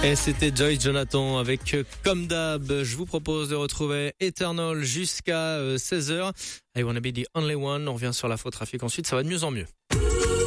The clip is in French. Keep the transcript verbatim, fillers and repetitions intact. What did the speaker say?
Et c'était Joy Jonathan avec Comme d'hab. Je vous propose de retrouver Eternal jusqu'à seize heures. I wanna be the only one. On revient sur l'infotrafic ensuite. Ça va de mieux en mieux.